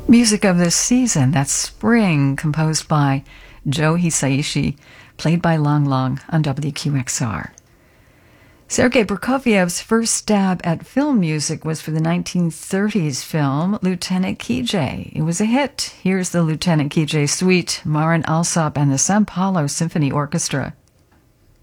Music of the Season, that's Spring, composed by Joe Hisaishi, played by Lang Lang on WQXR. Sergei Prokofiev's first stab at film music was for the 1930s film Lieutenant Kijé. It was a hit. Here's the Lieutenant Kijé Suite, Marin Alsop and the São Paulo Symphony Orchestra.